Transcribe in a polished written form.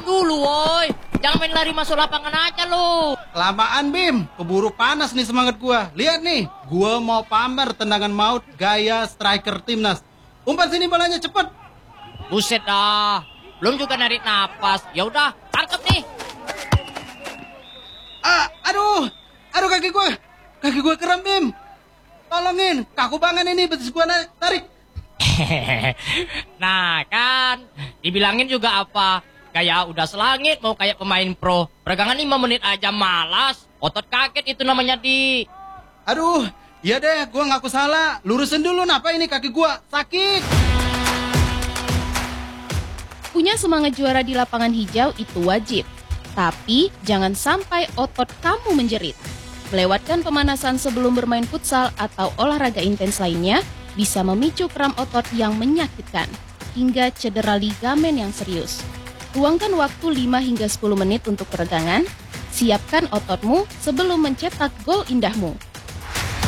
dulu, woi. Jangan main lari masuk lapangan aja lo. Kelamaan, Bim. Keburu panas nih semangat gua. Lihat nih, gua mau pamer tendangan maut gaya striker timnas. Umpan sini bolanya cepet. Buset dah. Belum juga narik napas. Ya udah, tangkap nih. Aduh kaki gua kram, Bim. Tolongin, kaku banget ini betis gua tarik. Nah kan, dibilangin juga apa? Kayak udah selangit mau kayak pemain pro. Peregangan 5 menit aja malas. Otot kaget itu namanya di. Aduh, iya deh, gua ngaku salah. Lurusin dulu, napa ini kaki gua sakit. Punya semangat juara di lapangan hijau itu wajib. Tapi jangan sampai otot kamu menjerit. Melewatkan pemanasan sebelum bermain futsal atau olahraga intens lainnya bisa memicu kram otot yang menyakitkan hingga cedera ligamen yang serius. Luangkan waktu 5 hingga 10 menit untuk peregangan. Siapkan ototmu sebelum mencetak gol indahmu.